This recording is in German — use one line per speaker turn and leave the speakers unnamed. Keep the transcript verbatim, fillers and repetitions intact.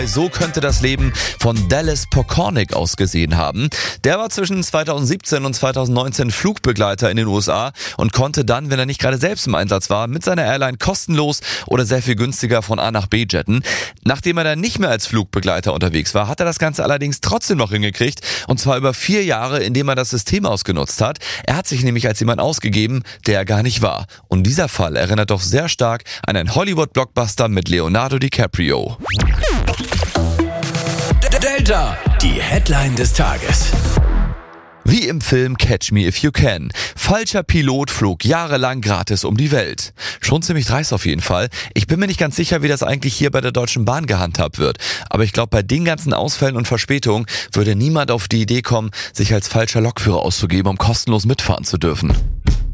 So könnte das Leben von Dallas Pokornik ausgesehen haben. Der war zwischen zweitausendsiebzehn und zweitausendneunzehn Flugbegleiter in den U S A und konnte dann, wenn er nicht gerade selbst im Einsatz war, mit seiner Airline kostenlos oder sehr viel günstiger von A nach B jetten. Nachdem er dann nicht mehr als Flugbegleiter unterwegs war, hat er das Ganze allerdings trotzdem noch hingekriegt, und zwar über vier Jahre, indem er das System ausgenutzt hat. Er hat sich nämlich als jemand ausgegeben, der er gar nicht war. Und dieser Fall erinnert doch sehr stark an einen Hollywood-Blockbuster mit Leonardo DiCaprio.
Delta, die Headline des Tages.
Wie im Film Catch Me If You Can. Falscher Pilot flog jahrelang gratis um die Welt. Schon ziemlich dreist auf jeden Fall. Ich bin mir nicht ganz sicher, wie das eigentlich hier bei der Deutschen Bahn gehandhabt wird. Aber ich glaube, bei den ganzen Ausfällen und Verspätungen würde niemand auf die Idee kommen, sich als falscher Lokführer auszugeben, um kostenlos mitfahren zu dürfen.